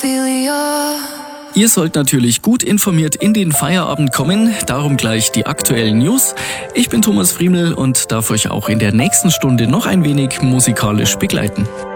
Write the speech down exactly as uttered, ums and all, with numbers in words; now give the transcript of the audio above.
Ophelia. Ihr sollt natürlich gut informiert in den Feierabend kommen, darum gleich die aktuellen News. Ich bin Thomas Friemel und darf euch auch in der nächsten Stunde noch ein wenig musikalisch begleiten.